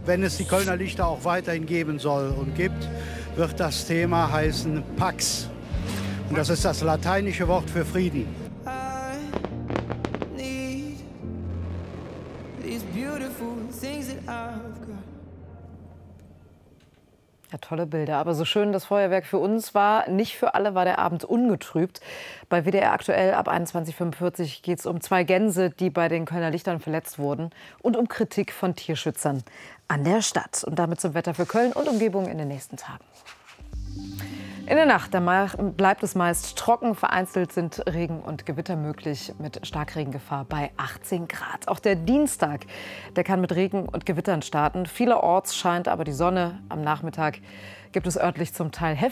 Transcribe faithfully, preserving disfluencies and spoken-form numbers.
wenn es die Kölner Lichter auch weiterhin geben soll und gibt, wird das Thema heißen Pax. Und das ist das lateinische Wort für Frieden. Ja, tolle Bilder. Aber so schön das Feuerwerk für uns war, nicht für alle war der Abend ungetrübt. Bei W D R aktuell ab einundzwanzig Uhr fünfundvierzig geht es um zwei Gänse, die bei den Kölner Lichtern verletzt wurden, und um Kritik von Tierschützern an der Stadt. Und damit zum Wetter für Köln und Umgebung in den nächsten Tagen. In der Nacht bleibt es meist trocken. Vereinzelt sind Regen und Gewitter möglich mit Starkregengefahr bei achtzehn Grad. Auch der Dienstag, der kann mit Regen und Gewittern starten. Vielerorts scheint aber die Sonne. Am Nachmittag gibt es örtlich zum Teil heftige